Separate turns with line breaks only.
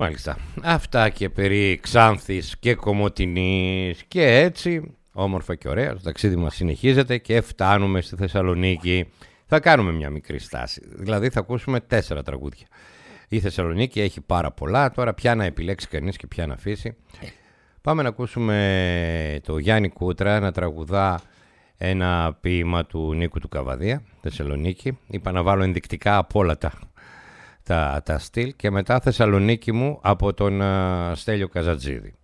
Μάλιστα. Αυτά και περί Ξάνθης και Κομοτηνής και έτσι, όμορφα και ωραία, το ταξίδι μας συνεχίζεται και φτάνουμε στη Θεσσαλονίκη. Θα κάνουμε μια μικρή στάση, δηλαδή θα ακούσουμε 4 τραγούδια. Η Θεσσαλονίκη έχει πάρα πολλά, τώρα ποια να επιλέξει κανείς και ποια να αφήσει. Πάμε να ακούσουμε το Γιάννη Κούτρα να τραγουδά ένα ποίημα του Νίκου του Καβαδία, Θεσσαλονίκη. Είπα να βάλω ενδεικτικά από όλα τα στυλ και μετά Θεσσαλονίκη μου από τον Στέλιο Καζατζίδη.